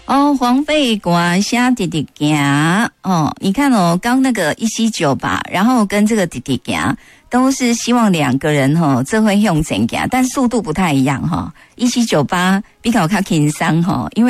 哦，黄飞瓜虾弟弟行哦，你看哦，刚那个179然后跟这个弟弟行都是希望2个人哈，这会用前行，但速度不太一样哈。178比较轻松哈，因为